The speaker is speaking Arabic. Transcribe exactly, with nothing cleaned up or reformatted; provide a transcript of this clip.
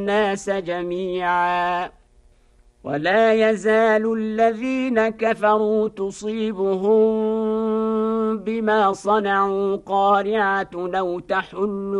الناس جميعا ولا يزال الذين كفروا تصيبهم بما صنعوا قارعة أو تحل